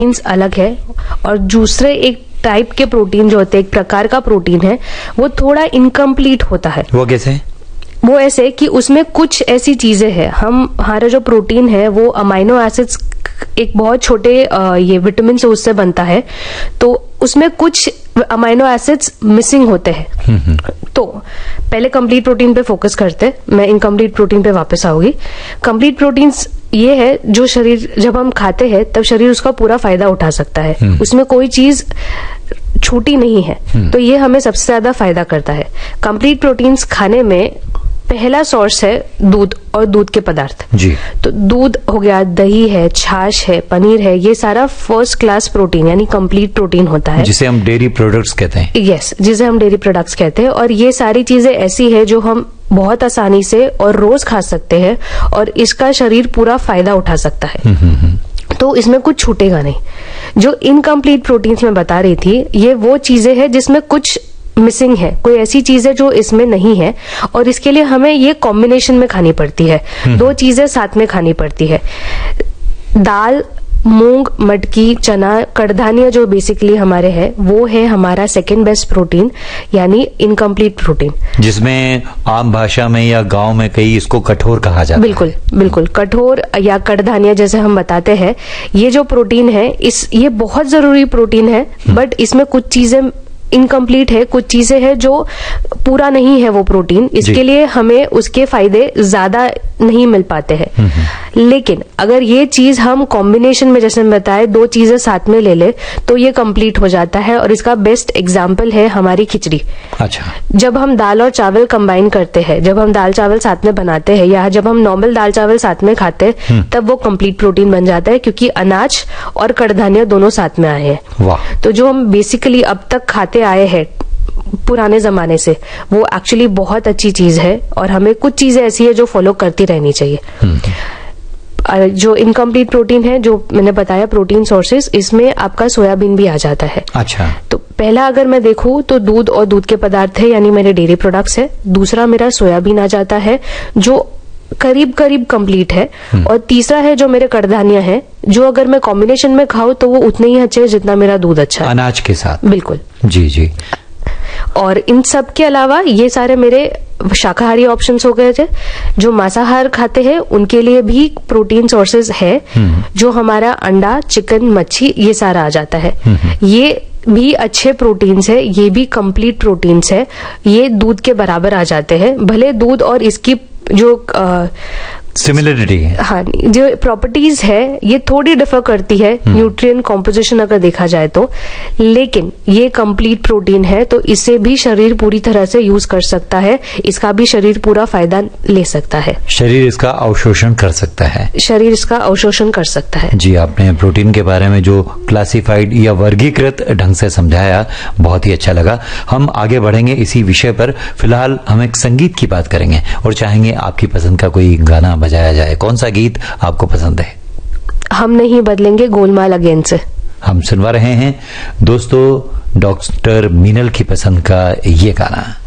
अलग है और दूसरे एक टाइप के प्रोटीन जो होते हैं, एक प्रकार का प्रोटीन है, वो थोड़ा इनकम्प्लीट होता है। वो कैसे? वो ऐसे कि उसमें कुछ ऐसी चीजें हैं, हमारा जो प्रोटीन है वो अमाइनो एसिड्स एक बहुत छोटे ये विटामिन से उससे बनता है, तो उसमें कुछ अमाइनो एसिड्स मिसिंग होते हैं। तो पहले कंप्लीट प्रोटीन पे फोकस करते, मैं इनकम्प्लीट प्रोटीन पे वापस आऊंगी। कंप्लीट प्रोटीन्स ये है जो शरीर जब हम खाते हैं तब शरीर उसका पूरा फायदा उठा सकता है, उसमें कोई चीज छूटी नहीं है, तो ये हमें सबसे ज्यादा फायदा करता है। कंप्लीट प्रोटीन्स खाने में पहला सोर्स है दूध और दूध के पदार्थ जी। तो दूध हो गया, दही है, छाछ है, पनीर है, ये सारा फर्स्ट क्लास प्रोटीन यानी कंप्लीट प्रोटीन होता है, जिसे हम डेयरी प्रोडक्ट्स कहते हैं। यस, जिसे हम डेयरी प्रोडक्ट्स कहते हैं। और ये सारी चीजें ऐसी है जो हम बहुत आसानी से और रोज खा सकते हैं और इसका शरीर पूरा फायदा उठा सकता है। तो इसमें कुछ छूटेगा नहीं। जो इनकम्प्लीट प्रोटीन्स मैं बता रही थी, ये वो चीजें हैं जिसमें कुछ मिसिंग है, कोई ऐसी चीज है जो इसमें नहीं है, और इसके लिए हमें ये कॉम्बिनेशन में खानी पड़ती है, दो चीजें साथ में खानी पड़ती है। दाल, मूंग, मटकी, चना, कड़धान्य जो बेसिकली हमारे हैं, वो है हमारा सेकंड बेस्ट प्रोटीन यानी इनकम्प्लीट प्रोटीन, जिसमें आम भाषा में या गांव में कई इसको कठोर कहा जाता है। बिल्कुल बिल्कुल, कठोर या कड़धान्य जैसे हम बताते हैं। ये जो प्रोटीन है ये बहुत जरूरी प्रोटीन है, बट इसमें कुछ चीजें इनकम्प्लीट है, कुछ चीजें हैं जो पूरा नहीं है वो प्रोटीन, इसके लिए हमें उसके फायदे ज्यादा नहीं मिल पाते हैं। लेकिन अगर ये चीज हम कॉम्बिनेशन में, जैसे मैं बताए, दो चीजें साथ में ले ले तो ये कंप्लीट हो जाता है। और इसका बेस्ट एग्जाम्पल है हमारी खिचड़ी। अच्छा, जब हम दाल और चावल कंबाइन करते हैं, जब हम दाल चावल साथ में बनाते हैं या जब हम नॉर्मल दाल चावल साथ में खाते हैं, तब वो कंप्लीट प्रोटीन बन जाता है, क्योंकि अनाज और कड़धान्य दोनों साथ में आए हैं। वाह। तो जो हम बेसिकली अब तक खाते आए हैं पुराने जमाने से, वो एक्चुअली बहुत अच्छी चीज है और हमें कुछ चीजें ऐसी है जो फॉलो करती रहनी चाहिए। जो इनकम्प्लीट प्रोटीन है, जो मैंने बताया प्रोटीन सोर्सेज, इसमें आपका सोयाबीन भी आ जाता है। अच्छा। तो पहला अगर मैं देखूं तो दूध और दूध के पदार्थ है यानी मेरे डेयरी प्रोडक्ट्स है। दूसरा मेरा सोयाबीन आ जाता है जो करीब करीब कंप्लीट है। और तीसरा है जो मेरे कड़धान्य है, जो अगर मैं कॉम्बिनेशन में खाऊं तो वो उतने ही अच्छे है जितना मेरा दूध अच्छा है, अनाज के साथ। बिल्कुल जी जी। और इन सब के अलावा ये सारे मेरे शाकाहारी ऑप्शंस हो गए थे। जो मांसाहार खाते हैं उनके लिए भी प्रोटीन सोर्सेज है, जो हमारा अंडा, चिकन, मच्छी, ये सारा आ जाता है। ये भी अच्छे प्रोटीन्स है, ये भी कंप्लीट प्रोटीन्स है, ये दूध के बराबर आ जाते हैं। भले दूध और इसकी जो सिमिलरिटी है, हाँ, जो प्रॉपर्टीज है ये थोड़ी डिफर करती है न्यूट्रिएंट कॉम्पोजिशन अगर देखा जाए तो, लेकिन ये कंप्लीट प्रोटीन है तो इसे भी शरीर पूरी तरह से यूज कर सकता है, इसका भी शरीर पूरा फायदा ले सकता है। शरीर इसका अवशोषण कर सकता है, शरीर इसका अवशोषण कर सकता है। जी, आपने प्रोटीन के बारे में जो क्लासिफाइड या वर्गीकृत ढंग से समझाया, बहुत ही अच्छा लगा। हम आगे बढ़ेंगे इसी विषय पर। फिलहाल हम एक संगीत की बात करेंगे और चाहेंगे आपकी पसंद का कोई गाना बजाया जाए। कौन सा गीत आपको पसंद है? हम नहीं बदलेंगे गोलमाल अगेन से हम सुनवा रहे हैं दोस्तों डॉक्टर मीनल की पसंद का ये गाना।